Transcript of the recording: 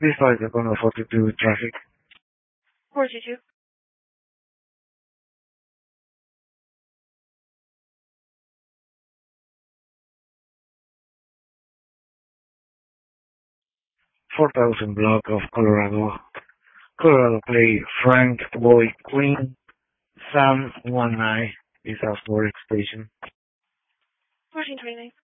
This flight is going 42 with traffic. 422. 4000 block of Colorado. Colorado play Frank Boy Queen. Sam 19 is our work station. 1429.